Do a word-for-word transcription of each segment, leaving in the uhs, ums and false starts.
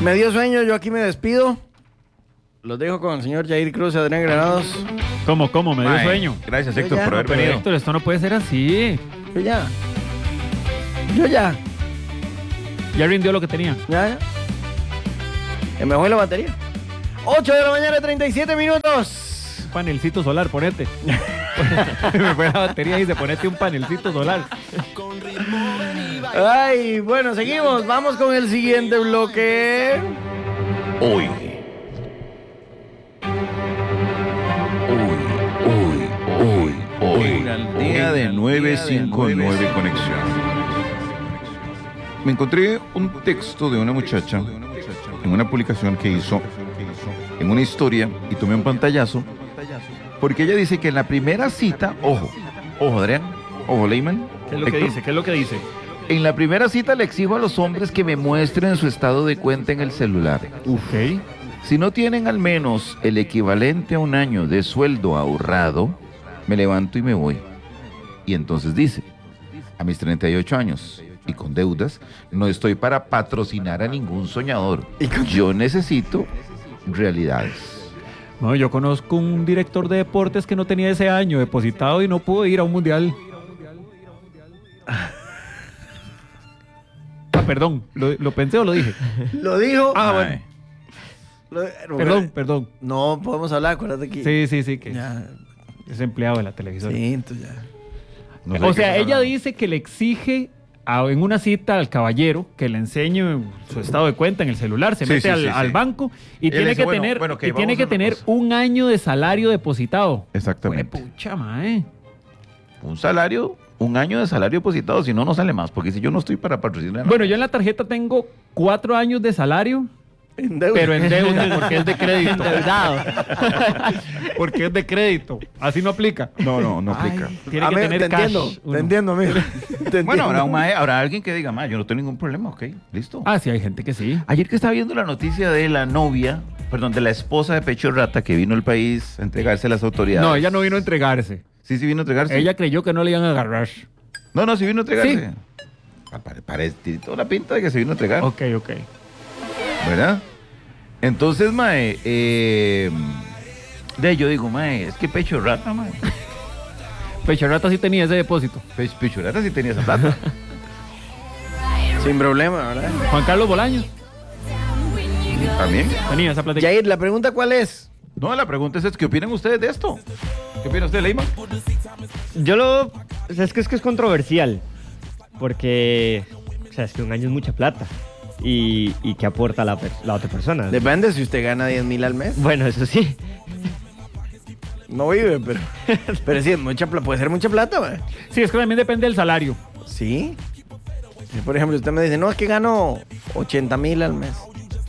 Me dio sueño, yo aquí me despido. Los dejo con el señor Jair Cruz y Adrián Granados. ¿Cómo, cómo? Me dio Mae, sueño. Gracias, Yo Héctor, ya, por haber Pero venido. Héctor, esto no puede ser así. Yo ya. Yo ya. Ya rindió lo que tenía. Ya, ya. Se me fue la batería. ocho de la mañana, treinta y siete minutos. Panelcito solar, ponete. Me fue la batería y dice, ponete un panelcito solar. Ay, bueno, seguimos. Vamos con el siguiente bloque. Hoy. Hoy, hoy, hoy, hoy. Al día de nueve cinco nueve Conexión. Me encontré un texto de una muchacha en una publicación que hizo en una historia y tomé un pantallazo porque ella dice que en la primera cita, ojo, ojo Adrián, ojo Leyman, ¿Qué es lo que Héctor, dice? ¿Qué es lo que dice? en la primera cita le exijo a los hombres que me muestren su estado de cuenta en el celular. Ok. Si no tienen al menos el equivalente a un año de sueldo ahorrado, me levanto y me voy. Y entonces dice, a mis treinta y ocho años y con deudas, no estoy para patrocinar a ningún soñador. Yo necesito realidades. No, yo conozco un director de deportes que no tenía ese año depositado y no pudo ir a un mundial. Ah, perdón, ¿lo, lo pensé o lo dije? Lo dijo. Ah, Ay, bueno. Lo- Perdón, perdón. No podemos hablar, acuérdate que. Sí, sí, sí, que Ya. es empleado de la televisora. Sí, entonces ya. no sé de O qué sea, estás ella hablando. dice que le exige a- en una cita al caballero que le enseñe su estado de cuenta en el celular, se Sí, mete sí, al, sí, al sí. banco y Ella tiene dice, que bueno, tener, bueno, ok, y tiene vamos que a hacer una tener cosa. un año de salario depositado. Exactamente. Fue pucha, mae. Un salario, un año de salario depositado, si no, no sale más. Porque si yo no estoy para patrocinar. Bueno, yo en la tarjeta tengo cuatro años de salario, En deuda. pero en deuda, porque es de crédito. Endeudado. Porque es de crédito. Así no aplica. No, no, no Ay, aplica. tiene que Amigo, tener te cash. entiendo, uno. te entiendo, amigo. Te Bueno, entiendo. habrá, un mae- habrá alguien que diga, ma, yo no tengo ningún problema, ok, listo. Ah, sí, hay gente que sí. Ayer que estaba viendo la noticia de la novia, perdón, de la esposa de Pecho Rata que vino al país a entregarse a las autoridades. No, ella no vino a entregarse. Sí, sí vino a entregarse. Ella creyó que no le iban a agarrar. No, no, sí vino a entregarse. Sí. Ah, pare- Parece, tiene toda la pinta de que se vino a entregar, Ok, ok. ¿verdad? Entonces, mae, eh, de ahí yo digo, mae, es que Pecho Rata, mae. Pecharrata sí tenía ese depósito. Pe- Pecho Rata sí tenía esa plata. Sin problema, ¿verdad? Juan Carlos Bolaños También. tenía esa plata. Jair, la pregunta ¿cuál es? No, la pregunta es, ¿qué opinan ustedes de esto? ¿Qué opina usted, Leyman? Yo lo... O sea, es que es que es controversial. Porque... O sea, es que un año es mucha plata. Y, y ¿qué aporta la, per- la otra persona? Depende si usted gana diez mil al mes. Bueno, eso sí. No vive, pero. Pero sí, es mucha plata. Puede ser mucha plata, güey. Sí, es que también depende del salario. Sí. Si, por ejemplo, usted me dice, no, es que gano ochenta mil al mes.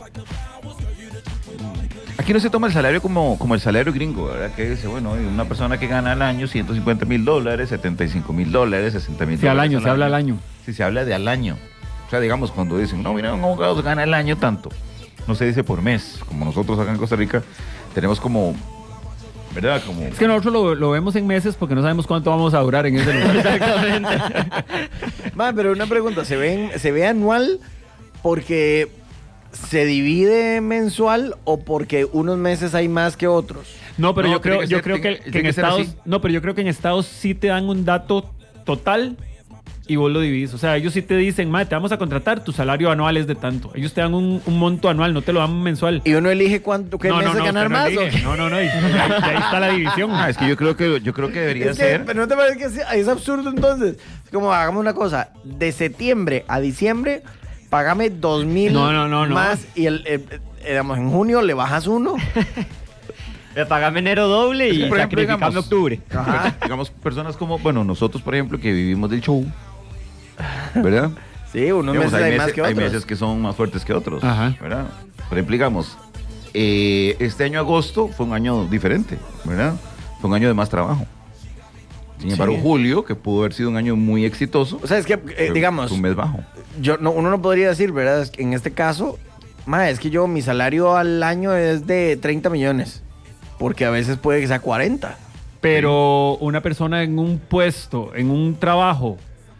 Aquí no se toma el salario como, como el salario gringo, ¿verdad? Que dice, bueno, una persona que gana al año ciento cincuenta mil dólares, setenta y cinco mil dólares, sesenta mil Sí, al dólares. año, se habla al año. Sí, se habla de al año. O sea, digamos, cuando dicen, no, mira, un abogado gana al año tanto. No se dice por mes. Como nosotros acá en Costa Rica tenemos como, ¿verdad? Como... Es que nosotros lo, lo vemos en meses porque no sabemos cuánto vamos a durar en ese lugar. Exactamente. Man, pero una pregunta, ¿se ve, en- ¿se ve anual porque se divide mensual o porque unos meses hay más que otros? No, pero No, yo creo, tiene que yo ser- creo que, tiene- que en tiene que ser Estados, así. no, pero yo creo que en Estados sí te dan un dato total y vos lo dividís. O sea, ellos sí te dicen, madre, te vamos a contratar, tu salario anual es de tanto. Ellos te dan un, un monto anual, no te lo dan mensual. ¿Y uno elige cuánto, qué no, meses no, no, ganar usted no más? elige. ¿o qué? No, no, no. Y, y ahí, y ahí está la división. Ah, es que yo creo que, yo creo que debería Es que, ser... pero no te parece que es, es absurdo entonces. Es como, hagamos una cosa, de septiembre a diciembre, págame dos mil No, no, no, no. más y el, eh, eh, digamos, en junio le bajas uno. Me pagame enero doble y Por ejemplo, sacrificame digamos- octubre. Ajá. Digamos, personas como, bueno, nosotros, por ejemplo, que vivimos del show, ¿verdad? Sí, unos Digamos, meses hay, hay, más meses, que hay otros. meses que son más fuertes que otros, Ajá. ¿verdad? Por ejemplo, digamos, eh, este año agosto fue un año diferente, ¿verdad? Fue un año de más trabajo. Sin embargo, Sí. julio, que pudo haber sido un año muy exitoso, O sea, es que, eh, fue- digamos, fue un mes bajo. yo, no, uno no podría decir, ¿verdad? Es que en este caso, ma, es que yo, mi salario al año es de treinta millones. Porque a veces puede que sea cuarenta. Pero una persona en un puesto, en un trabajo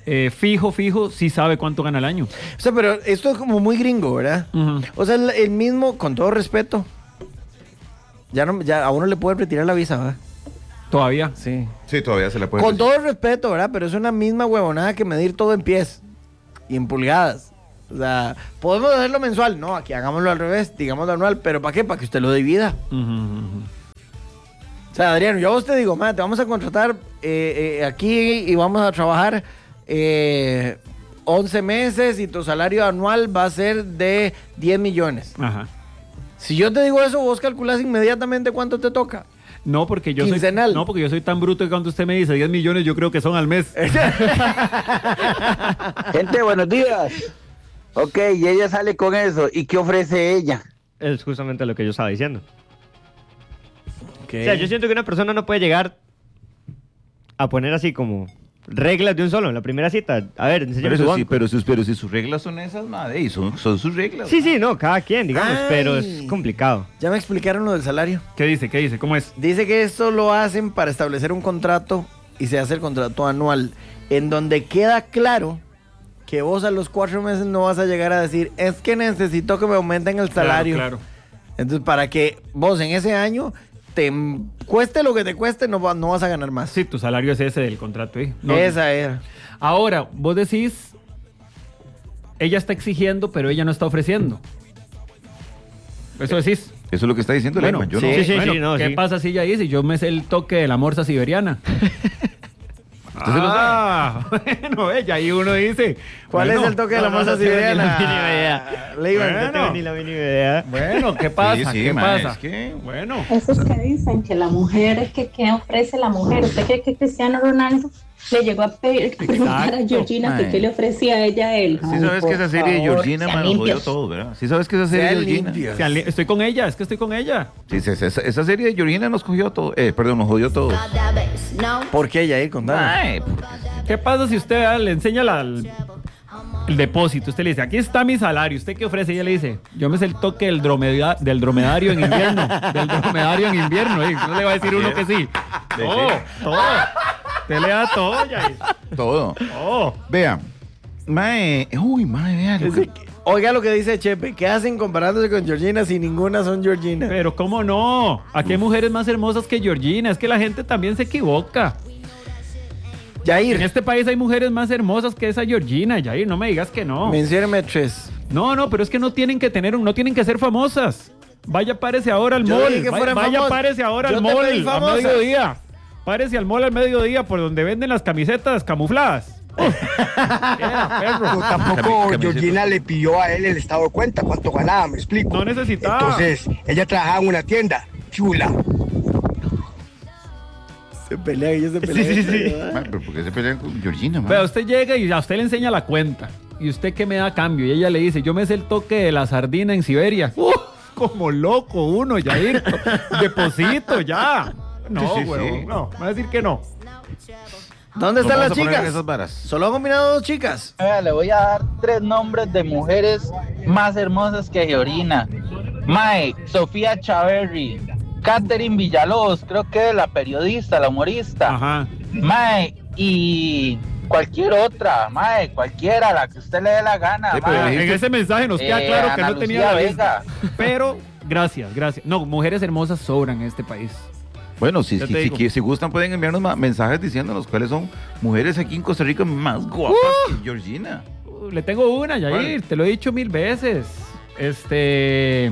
eh, fijo, fijo, sí sabe cuánto gana al año. O sea, pero esto es como muy gringo, ¿verdad? Ujú. O sea, el, el mismo, con todo respeto, ya, no, ya a uno le pueden retirar la visa, ¿verdad? Todavía. Sí. Sí, todavía se la puede Con decir. todo respeto, ¿verdad? Pero es una misma huevonada que medir todo en pies y en pulgadas. O sea, podemos hacerlo mensual. No, aquí hagámoslo al revés, digámoslo anual. ¿Pero para qué? Para que usted lo divida. Ujú, ujú. O sea, Adriano, yo a vos te digo, man, te vamos a contratar eh, eh, aquí y vamos a trabajar eh, once meses y tu salario anual va a ser de diez millones. Ajá. Si yo te digo eso, vos calculás inmediatamente cuánto te toca. No, porque yo soy Quincenal. no, porque yo soy tan bruto que cuando usted me dice diez millones, yo creo que son al mes. Gente, buenos días. Ok, y ella sale con eso. ¿Y qué ofrece ella? Es justamente lo que yo estaba diciendo. O sea, yo siento que una persona no puede llegar a poner así como reglas de un solo en la primera cita. A ver, enséñame Pero, su eso sí, banco. pero, sus, pero si sus reglas son esas, madre, y son, son sus reglas. Sí, sí, no, cada quien, digamos, Ay. pero es complicado. Ya me explicaron lo del salario. ¿Qué dice? ¿Qué dice? ¿Cómo es? Dice que esto lo hacen para establecer un contrato y se hace el contrato anual, en donde queda claro que vos a los cuatro meses no vas a llegar a decir, es que necesito que me aumenten el salario. Claro, claro. Entonces, para que vos en ese año te cueste lo que te cueste, no, va- no vas a ganar más. Sí, tu salario es ese del contrato. ¿eh? No- Esa era. Ahora, vos decís, ella está exigiendo, pero ella no está ofreciendo. Eso decís. Eso es lo que está diciendo Bueno, Lehman. Yo sí, no. sí, sí, Bueno, sí, no, ¿qué sí. pasa si ella dice, yo me sé el toque de la morsa siberiana? ¿Usted se lo sabe? Ah, bueno, ella ahí uno dice. ¿Cuál bueno, es el toque de la no, no, morsa no tengo ni la siberiana? mínima idea. Leiban, Bueno. No tengo ni la mínima idea. Bueno, ¿qué pasa? Sí, sí, ¿Qué ma, pasa? es que- Bueno, Esos que dicen que la mujer es que ¿qué ofrece la mujer? ¿Usted cree que Cristiano Ronaldo le llegó a, pedir, a preguntar a Exacto, Georgina que mae. qué le ofrecía a ella a él? Sí Ay, sabes que por esa serie de favor, Georgina, sean mano, jodió limpios. todo, ¿verdad? Sí sabes que esa serie de Sean Georgina. limpios. sean li- estoy con ella, es que estoy con ella. Sí, sí, esa, esa serie de Georgina nos cogió todo. Eh, perdón, nos jodió todo. ¿Por qué, Yair? Contame. Ay, porque- ¿Qué pasa si usted ah, le enseña la- el, el depósito? Usted le dice, aquí está mi salario. ¿Usted qué ofrece? Y ella le dice, yo me sé el toque del, dromeda- del dromedario en invierno. del dromedario en invierno. Y no le va a decir uno que sí. Todo, todo. Usted le da todo, Yair. todo. Todo. Vea, mae, uy, mae, vea. lo Dice que- que- Oiga lo que dice Chepe, ¿qué hacen comparándose con Georgina si ninguna son Georgina? Pero ¿cómo no? Aquí hay mujeres más hermosas que Georgina. Es que la gente también se equivoca. Yair, En este país hay mujeres más hermosas que esa Georgina, Yair. No me digas que no. mencióneme tres. No, no, pero es que no tienen que tener, un- no tienen que ser famosas. Vaya, párese ahora al Yo mall. dije que Vaya, fueran vaya, famosas. párese ahora Yo al te mall pedí a famosas. mediodía. Párese al mall al mediodía por donde venden las camisetas camufladas. Uf. Era, perro. Pero tampoco Camiseta. Georgina le pidió a él el estado de cuenta, cuánto ganaba, me explico. No necesitaba. Entonces, ella trabajaba en una tienda, chula. Se pelean, ellos se pelean. Sí, sí, sí. Mae, pero ¿por qué se pelean con Georgina, mae? Vea, usted llega y a usted le enseña la cuenta. ¿Y usted qué me da a cambio? Y ella le dice, yo me sé el toque de la sardina en Siberia. Uf, como loco uno, Yair. Deposito, ya. No, Sí, sí, huevón, sí. no. Me va a decir que no. ¿Dónde Nos están vamos las a poner en chicas? esas varas. Solo han combinado dos chicas. Vea, le voy a dar tres nombres de mujeres más hermosas que Georgina. Mae, Sofía Chaverri, Catherine Villalobos, creo que es la periodista, la humorista. Ajá. Mae, y cualquier otra, mae, cualquiera, la que usted le dé la gana, Sí, pero mae. dijiste- En ese mensaje nos queda Eh, claro que Ana no tenía Lucía la lista. Vega. Pero, gracias, gracias. No, mujeres hermosas sobran en este país. Bueno, si, Ya si, te si, digo. si gustan pueden enviarnos ma- mensajes diciéndonos cuáles son mujeres aquí en Costa Rica más guapas que Georgina. Uh, le tengo una, Yair, ¿Cuál? te lo he dicho mil veces. Este.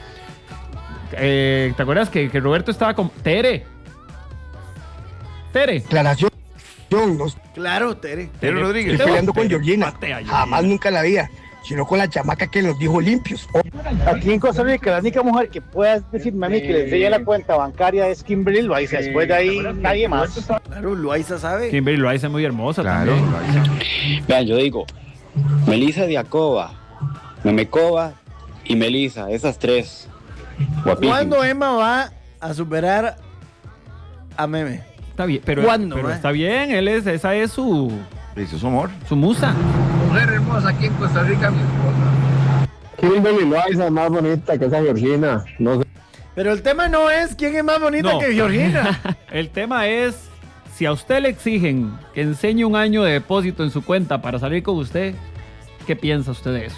eh, ¿Te acuerdas que, que Roberto estaba con. Tere. Tere. Aclaración, no Claro, Tere. Tere Rodríguez. estoy peleando con Georgina. Patea, Georgina. Jamás nunca en la vida, sino con la chamaca que nos dijo limpios. Oh, Aquí en Costa Rica, la única mujer que puedas decirme a mí que le enseñe la cuenta bancaria es Kimberly Loaiza. Después de ahí, nadie más. Claro, Loaiza sabe. Kimberly Loaiza es muy hermosa Claro. también. Vean, yo digo, Melissa Diacova, Memecova y Melissa, esas tres. Guapísimas. ¿Cuándo Emma va a superar a Meme? Está bien, pero, ¿Cuándo, pero ma? está bien, él es, esa es su, Precioso amor. su musa. Mujer hermosa aquí en Costa Rica, mi esposa. Kimberly Loaiza es más bonita que esa Georgina. No sé. Pero el tema no es quién es más bonita No. que Georgina. El tema es si a usted le exigen que enseñe un año de depósito en su cuenta para salir con usted, ¿qué piensa usted de eso?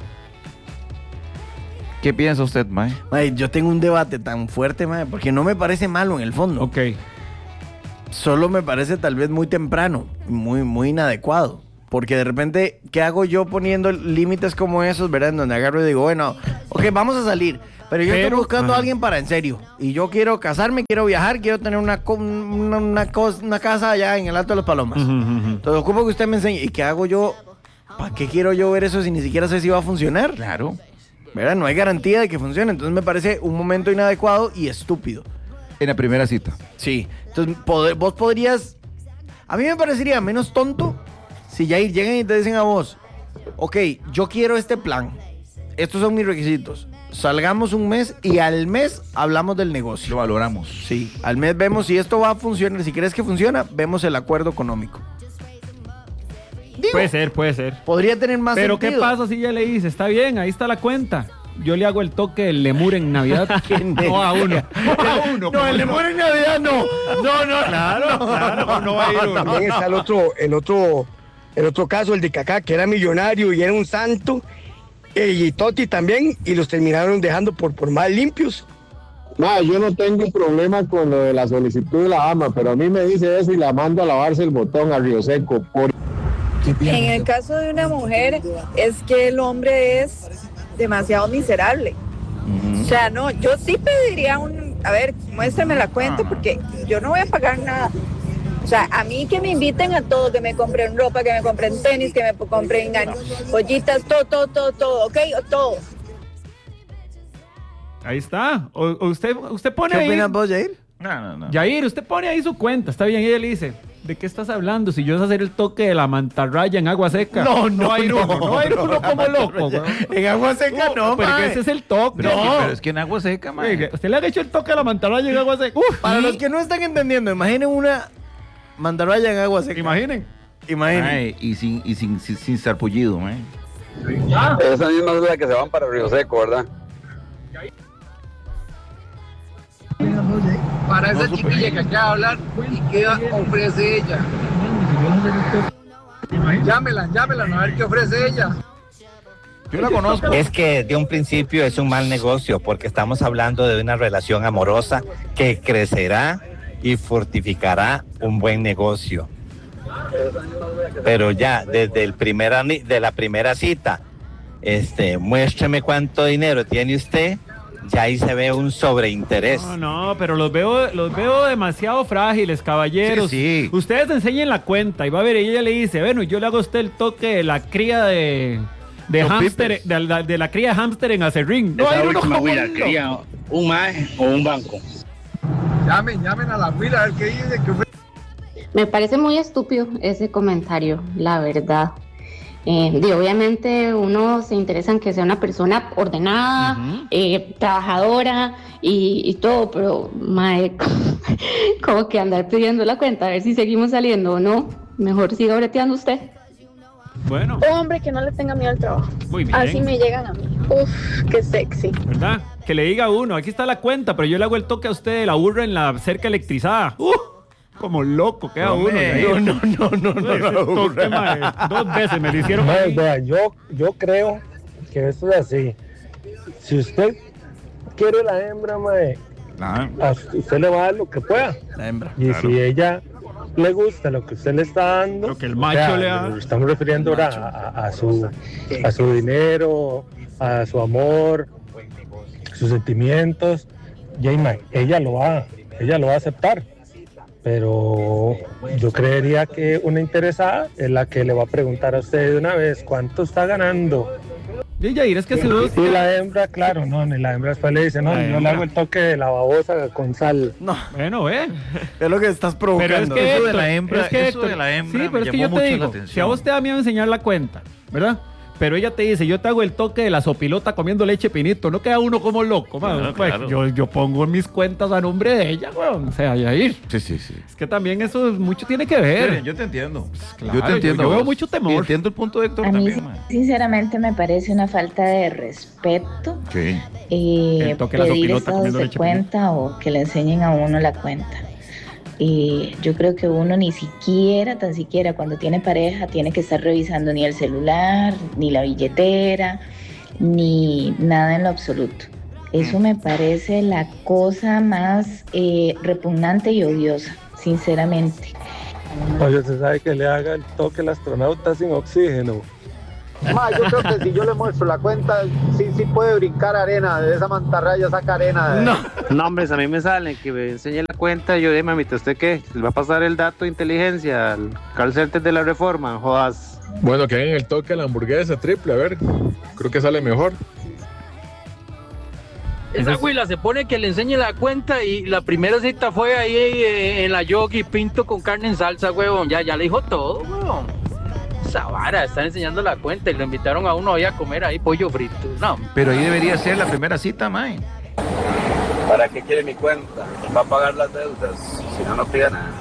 ¿Qué piensa usted, mae? Mae, yo tengo un debate tan fuerte, mae, porque no me parece malo en el fondo. Ok. Solo me parece tal vez muy temprano, muy, muy inadecuado. Porque de repente, ¿qué hago yo poniendo límites como esos, verdad? En donde agarro y digo, bueno, ok, vamos a salir. Pero yo Pero, estoy buscando ajá. a alguien para en serio. Y yo quiero casarme, quiero viajar, quiero tener una, co- una, una, cos- una casa allá en el Alto de las Palomas. Ujú, ujú. Entonces, ocupo que usted me enseñe. ¿Y qué hago yo? ¿Para qué quiero yo ver eso si ni siquiera sé si va a funcionar? Claro. ¿Verdad? No hay garantía de que funcione. Entonces me parece un momento inadecuado y estúpido. En la primera cita. Sí. Entonces, poder- vos podrías... A mí me parecería menos tonto si ya llegan y te dicen a vos, ok, yo quiero este plan. Estos son mis requisitos. Salgamos un mes y al mes hablamos del negocio. Lo valoramos. Sí, al mes vemos si esto va a funcionar. Si crees que funciona, vemos el acuerdo económico. Digo, Puede ser, puede ser. podría tener más Pero sentido. ¿qué pasa si ya le dice, está bien, ahí está la cuenta? Yo le hago el toque del lemur en Navidad. No a uno. No a uno. No, el lemur en Navidad no. No, no, Claro, claro, no va a ir uno. También está el otro, el otro, el otro caso, el de Kaká, que era millonario y era un santo, eh, y Totti también, y los terminaron dejando por, por más limpios. No, yo no tengo problema con lo de la solicitud de la ama, pero a mí me dice eso y la mando a lavarse el botón a Río Seco. Por... En el caso de una mujer es que el hombre es demasiado miserable. O sea, no, yo sí pediría un, a ver, muéstrame la cuenta porque yo no voy a pagar nada. O sea, a mí que me inviten a todo, que me compren ropa, que me compren tenis, que me compren joyitas, todo, todo, todo, todo, ¿ok? Todo. Ahí está. O, o usted, usted pone ¿Qué ahí. opinas vos, Jair? No, no, no. Yair, usted pone ahí su cuenta, está bien. Y ella le dice, ¿de qué estás hablando? Si yo sé hacer el toque de la mantarraya en agua seca. No, no, va a ir no, uno, no va a ir no, uno la como loco. mantarraya. güey. En agua seca no, Pero mae. ese es el toque. Pero, es que, No. pero es que en agua seca, mae. Oiga, usted le ha hecho el toque a la mantarraya en agua seca. Uf, Para y- los que no están entendiendo, imaginen una mandarraya en agua seca. Imaginen. Imaginen. Mae, y sin, y sin, sin, sin sarpullido, mae. Esa misma es la que se van para Río Seco, ¿verdad? Para esa chiquilla que acaba de hablar, ¿y qué ofrece ella? Llámela, llámela, a ver qué ofrece ella. Yo la conozco. Es que de un principio es un mal negocio porque estamos hablando de una relación amorosa que crecerá y fortificará un buen negocio. Pero ya desde el primer ani- de la primera cita, este, muéstrame cuánto dinero tiene usted, ya ahí se ve un sobreinterés. No, no, pero los veo, los veo demasiado frágiles, caballeros. Sí, sí. Ustedes enseñen la cuenta y va a ver, y ella le dice, bueno, yo le hago a usted el toque de la cría de, de Los hámster, pipes. de la, de la cría de hámster en Acerrín. No hay uno como uno. un mae o un banco. Llamen, llamen a la fila a ver qué dice, qué ofrece. Me parece muy estúpido ese comentario, la verdad. Eh, y obviamente uno se interesa en que sea una persona ordenada, Ujú. eh, trabajadora y, y todo, pero mae, como que andar pidiendo la cuenta a ver si seguimos saliendo o no. Mejor siga breteando usted. Bueno, Hombre que no le tenga miedo al trabajo. muy bien. Así me llegan a mí. Uf, qué sexy. ¿Verdad? Que le diga a uno, aquí está la cuenta, pero yo le hago el toque a usted de la burra en la cerca electrizada. ¡Uh! Como loco queda uno. Hombre, ¿sí? No, no, no, no, no, Ese no, toque, mae, dos veces me lo hicieron. Mae, ahí. vea, yo, yo creo que esto es así. Si usted quiere la hembra, mae, Ah, a usted le va a dar lo que pueda. La hembra. Y Claro. si ella le gusta lo que usted le está dando, Lo que el o macho sea, le da. nos estamos refiriendo ahora a, a- a su, a su dinero, a su amor, sus sentimientos, y ahí, mae, ella lo va, ella lo va a aceptar. Pero yo creería que una interesada es la que le va a preguntar a usted de una vez cuánto está ganando. Y Yair, es que si vos... Y la hembra, claro, no, ni la hembra después le dice, no, La yo le hembra. hago el toque de la babosa con sal. No, Bueno, ve. es lo que estás Pero es provocando. que Eso de Héctor, la hembra- es que eso de Héctor- la hembra sí, me pero es que llamó yo te mucho la digo, atención. si a vos te da miedo enseñar la cuenta, ¿verdad? Pero ella te dice, yo te hago el toque de la sopilota comiendo leche pinito, no queda uno como loco, man. Claro, Pues, claro. yo, yo pongo mis cuentas a nombre de ella, weón. O sea, Yair. sí, sí, sí. Es que también eso es- mucho tiene que ver. Yo te entiendo. claro, yo te entiendo. yo- yo veo vos. mucho temor. Y entiendo el punto de Héctor A mí, también, mae. sinceramente, me parece una falta de respeto Sí. eh, El toque de la pedir sopilota estados comiendo de leche cuenta o que le enseñen a uno la cuenta. Eh, yo creo que uno ni siquiera, tan siquiera cuando tiene pareja, tiene que estar revisando ni el celular, ni la billetera, ni nada en lo absoluto. Eso me parece la cosa más eh, repugnante y odiosa, sinceramente. Oye, se sabe que le haga el toque al astronauta sin oxígeno. Ma, yo creo que si yo le muestro la cuenta, sí, sí puede brincar arena, de esa mantarraya saca arena. De... No. No, hombre, a mí me sale que me enseñe la cuenta. Yo, dime, mamita, ¿usted qué? ¿Le va a pasar el dato de inteligencia al call center de la Reforma? Jodas. Bueno, que hagan el toque a la hamburguesa triple, a ver. Creo que sale mejor. Esa güila se pone que le enseñe la cuenta y la primera cita fue ahí eh, en la Yogi, pinto con carne en salsa, huevón. Ya, ya le dijo todo, huevón. Esa vara, están enseñando la cuenta y lo invitaron a uno hoy a comer ahí pollo frito. No. Pero ahí debería ser la primera cita, mae. ¿Para qué quiere mi cuenta? Va a pagar las deudas. Si no, no pida nada.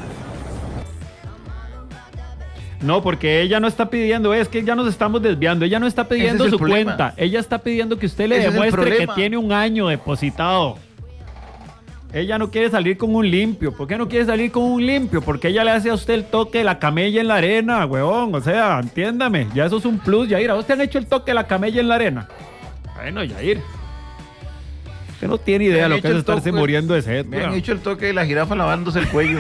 No, porque ella no está pidiendo, es que ya nos estamos desviando, ella no está pidiendo Ese es el su problema. cuenta, ella está pidiendo que usted le Ese es el demuestre que problema. tiene un año depositado. Ella no quiere salir con un limpio. ¿Por qué no quiere salir con un limpio? Porque ella le hace a usted el toque de la camella en la arena, huevón. O sea, entiéndame, ya eso es un plus, Yair. ¿A vos te han hecho el toque de la camella en la arena? Bueno, Yair. Usted no tiene idea de lo que es estarse toque, muriendo de sed. Me han weón. hecho el toque de la jirafa lavándose el cuello.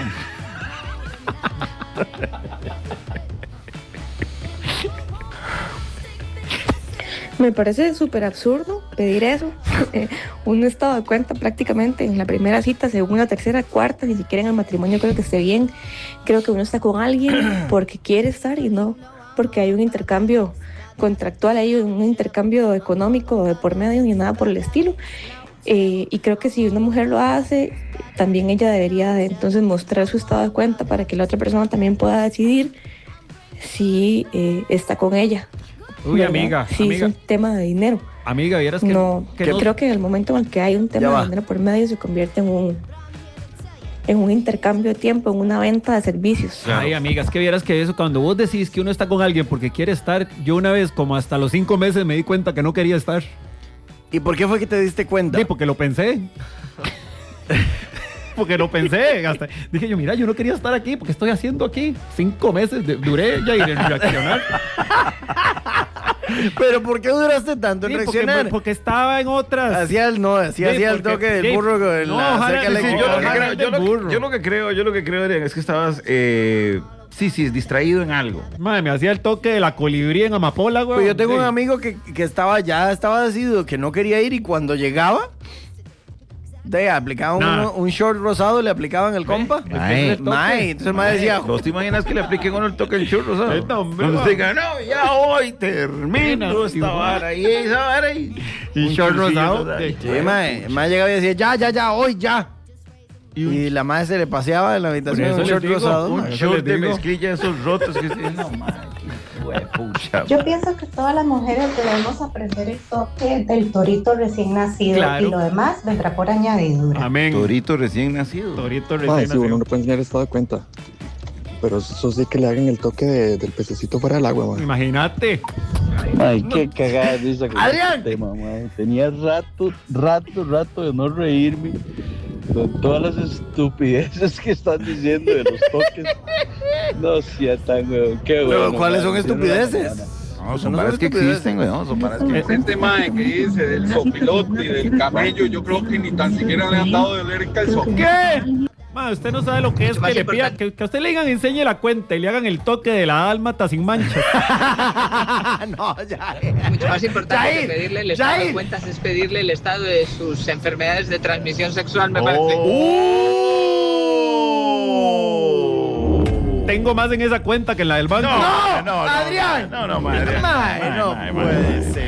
Me parece súper absurdo pedir eso. Eh, un estado de cuenta prácticamente en la primera cita, segunda, tercera, cuarta, ni siquiera en el matrimonio creo que esté bien. Creo que uno está con alguien porque quiere estar y no porque hay un intercambio contractual, hay un intercambio económico de por medio ni nada por el estilo. Eh, y creo que si una mujer lo hace, también ella debería de entonces mostrar su estado de cuenta para que la otra persona también pueda decidir si eh, está con ella. Uy, ¿verdad? amiga, Sí, amiga. es un tema de dinero. Amiga, vieras que No, que yo no- creo que en el momento en el que hay un Ya tema va. de dinero por medio se convierte en un en un intercambio de tiempo, en una venta de servicios. Ay, amiga, es que vieras que eso, cuando vos decís que uno está con alguien porque quiere estar, yo una vez, como hasta los cinco meses, me di cuenta que no quería estar. ¿Y por qué fue que te diste cuenta? Sí, porque lo pensé. Porque lo pensé. Hasta, dije yo, mira, yo no quería estar aquí, porque estoy haciendo aquí. Cinco meses de- duré ya en reaccionar. ¿Pero por qué duraste tanto en Sí, porque, reaccionar? porque estaba en otras. Hacía el, no, hacía, Sí, hacía el porque- toque del sí, burro con el, no, la- ojalá- acerca sí, la- sí, yo, lo que ojalá creo, yo, del lo, burro. yo lo que creo, yo lo que creo, Adrián, es que estabas, eh, sí, sí, distraído en algo. Madre, me hacía el toque de la colibrí en Amapola, güey. Pues yo tengo Sí. un amigo que, que estaba ya estaba decidido que no quería ir y cuando llegaba de aplicaban Nah. uno- un short rosado, le aplicaban el compa. Mae. Mae, entonces el mae decía, ¿Vos te imaginas que le apliquen uno el toque del churro, sabes? Esta, hombre, Cuando va. te digan, no, ya hoy termino Bueno, esta igual. vara y esa vara y... Y un short chorcillo, rosado. ¿sabes? sí, mae, el mae llegaba y decía, ya, ya, ya, hoy, ya. Y la madre se le paseaba en la habitación eso un les short digo, rosado. Un mae. Eso short les de digo. mezclilla, esos rotos que... No, madre, qué huepucha. Yo pienso que todas las mujeres debemos aprender el toque del torito recién nacido Claro. y lo demás vendrá por añadidura. Amén. Torito recién nacido. Torito Ay, recién sí, nacido. bueno, no puede enseñar estado de cuenta. Pero eso sí que le hagan el toque de- del pececito fuera del agua, man. Imagínate. Ay, qué cagada de risa con Adrián. este tema, mae. Tenía rato, rato, rato de no reírme con todas las estupideces que están diciendo de los toques. No sea tan weón, qué Pero, bueno. ¿cuáles mae, son hicieron la estupideces? mañana. No, son No varas son que estupideces. existen, güey, no, son varas que existen. Este mae que dice del sopilote y del camello, yo creo que ni tan siquiera le han dado de oler el calzón. ¿Qué? Ma, usted no sabe lo que es Más que le pida, importante. que, que a usted le digan enseñe la cuenta y le hagan el toque de la dálmata sin mancha. no, ya. Mucho más importante Yair, que pedirle el estado Yair. de cuentas es pedirle el estado de sus enfermedades de transmisión sexual, me parece. Tengo más en esa cuenta que en la del banco. No, no, no, Adrián. No, no, madre. Mae, no puede ser.